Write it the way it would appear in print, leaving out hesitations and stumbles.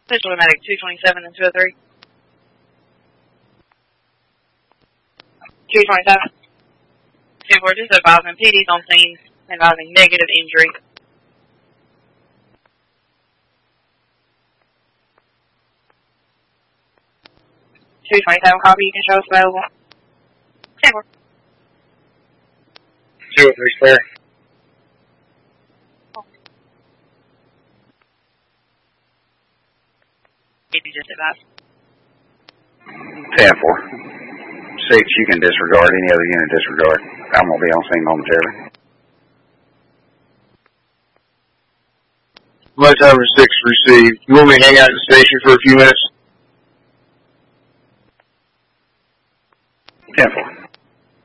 Official medic 227 and 203. 227. 2-4, just advising PD's on scene, advising negative injury. 227, copy, you can show us available. 10-4. 203's clear. PD just advised. 10-4. 6, you can disregard. Any other unit disregard. I'm going to be on scene momentarily. My timer 6 received. You want me to hang out at the station for a few minutes? 10-4.